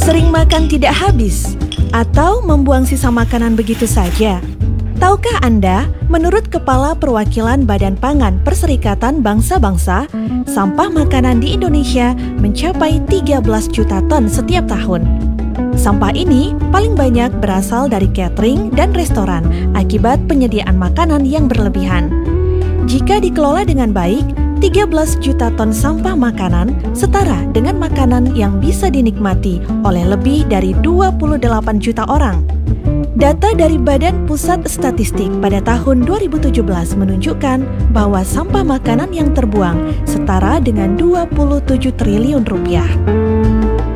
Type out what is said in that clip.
Sering makan tidak habis atau membuang sisa makanan begitu saja? Tahukah Anda, menurut Kepala Perwakilan Badan Pangan Perserikatan Bangsa-Bangsa, sampah makanan di Indonesia mencapai 13 juta ton setiap tahun. Sampah ini paling banyak berasal dari catering dan restoran akibat penyediaan makanan yang berlebihan. Jika dikelola dengan baik, 13 juta ton sampah makanan setara dengan makanan yang bisa dinikmati oleh lebih dari 28 juta orang. Data dari Badan Pusat Statistik pada tahun 2017 menunjukkan bahwa sampah makanan yang terbuang setara dengan 27 triliun rupiah.